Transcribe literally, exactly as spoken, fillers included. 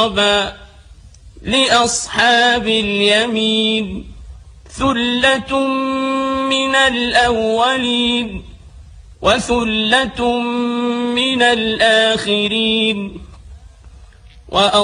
عقبا لأصحاب اليمين ثلة من الأولين وثلة من الآخرين.